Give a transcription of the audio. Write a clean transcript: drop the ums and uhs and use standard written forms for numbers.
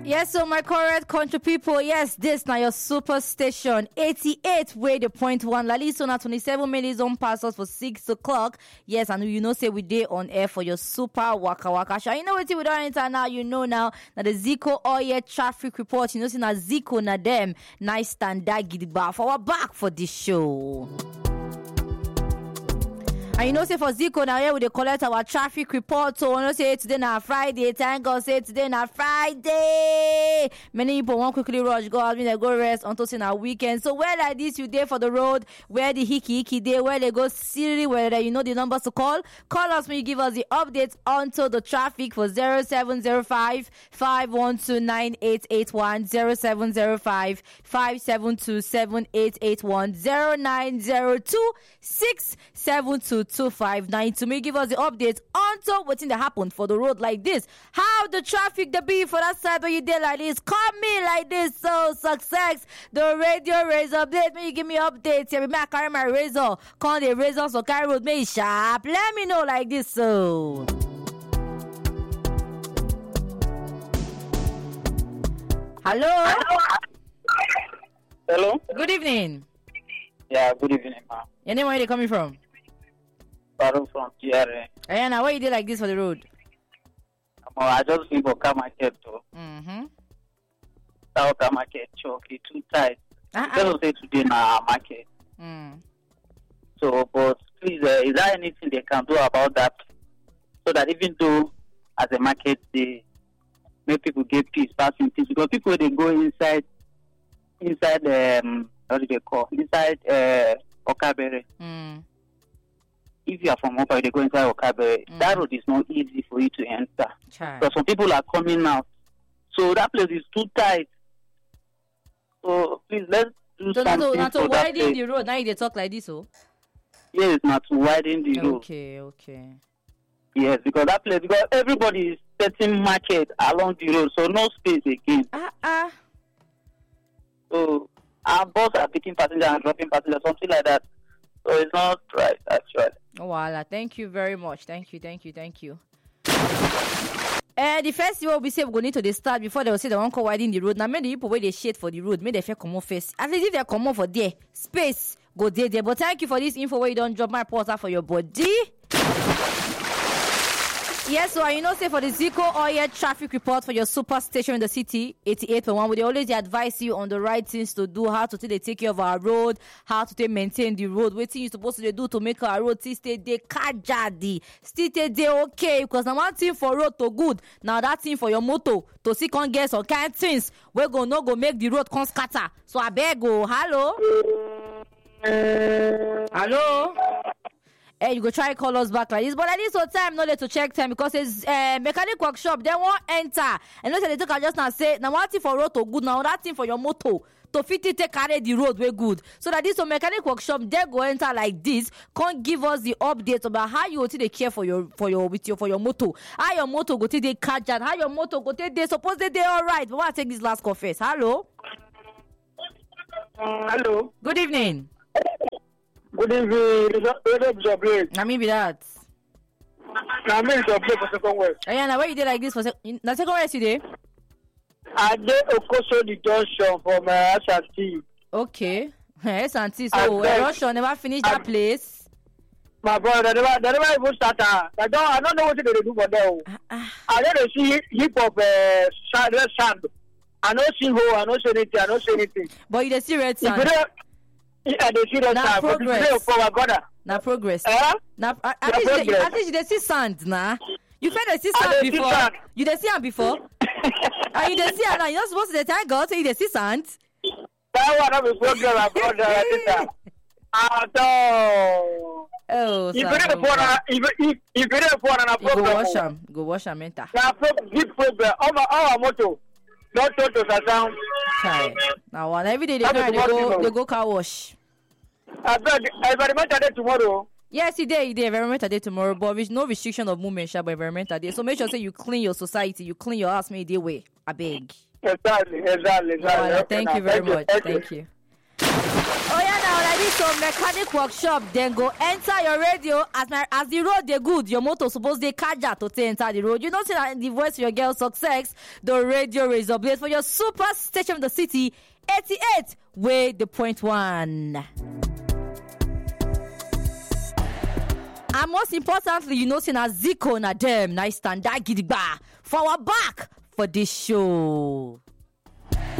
Yes, so my correct country people, yes, this now your super station 88 way the point one. Lali so now 27 minutes on passes for 6 o'clock. Yes, and you know say we day on air for your super waka waka show. You know what we don't enter now, you know now the Zico oil traffic report. You know see now Zico na them nice standard gidigba for our back for this show. And you know, say for Zico now here we dey collect our traffic report. So, you know, say today na Friday. Thank God, say today na Friday. Many people won't quickly rush go out, they go rest until say na weekend. So, where like this you dey for the road, where the hickey day, where they go Siri, where you know the numbers to call. Call us when you give us the updates onto the traffic for 0705 512 9881 0705 572 7881 0902 672 2592. May give us the updates on to what's in the happen for the road like this. How the traffic the be for that side where you did like this. Call me like this. So success. The radio razor update. May you give me updates. Yeah, I carry my razor. Call the razor so carry road me sharp. Let me know like this. So hello. Hello. Good evening. Yeah, good evening, ma'am. Your name, where you coming from? Baru from GRA. Ayana, why you did like this for the road? I just been for car market too. That car market choke, it's too tight. Just say today na market. So, but please, is there anything they can do about that? So that even though as a market they make people get peace, passing peace, because people they go inside what do they call? Inside Okabere. If you are from Opa, they go inside Okabere. That road is not easy for you to enter. Because some people are coming out. So that place is too tight. So please, let's do something. Not to widen the road. Now they talk like this, oh? Yes, not to widen the road. Okay. Yes, because that place, because everybody is setting market along the road, so no space again. So our bus are picking passengers and dropping passengers, something like that. So it's not right, actually. Oh, voila. Thank you very much. Thank you. The festival we say we're going to start before they will say they won't go widen the road. Now, many people where they shade for the road, may they feel come on first. At least if they come on for there, space go there. But thank you for this info where you don't drop my portal for your body. Yes, so you know, say for the Zico oil traffic report for your super station in the city, 88.1, we always advise you on the right things to do, how to take care of our road, how to maintain the road, what thing you supposed to do to make our road stay there, kajadi, stay there okay, because now one thing for road to good, now that thing for your motor to see can get some kind of things, we're going to go make the road come scatter. So I beg go, hello? Hey, you go try call us back like this, but at least for time, not there to check time because it's mechanic workshop. They won't enter. And not they take just now say now one thing for road to good, now that thing for your motor to fit it take carry the road way good. So that this mechanic workshop they go enter like this, can't give us the updates about how you go take care for your motor. How your motor go take the catch and how your motor go take they suppose they all right. But I take this last call first. Hello. Hello. Good evening. Good evening. I mean be that. I mean for second west. Ayana, why you did like this for second west today? I did Okoso the junction from Ashanti. Okay. Ashanti. So Russia never finished that place. My brother, they never even start. I don't know what they do for them. I don't see heap of sand. I don't see hole. I don't see anything. But you don't see red sand. Yeah, they see that now progress. Now progress. Now, at least they see sand now. You felt they see sand before. You they see sand before. And you they see sand now. You're not supposed to thank God say you they see sand. That one of the program, my brother. Oh, if you didn't program, go wash them, enter. Now, big program. Our motto. Not to sound. Now, one every day they go car wash. I bet environmental day tomorrow. Yes, it is environmental day tomorrow, but with no restriction of movement, but environmental day. So make sure say you clean your society, you clean your house, maybe way. I beg. Exactly. Thank you very much. Thank you. Oh yeah, now ready some mechanic workshop, then go enter your radio. As the road they good, your motor suppose they catch that to enter the road. You know, see the voice of your girl success, the radio razor blade for your super station of the city, 88 way the point one. And most importantly, you know, see na Zico na them, nice stand that gidigba for our back for this show.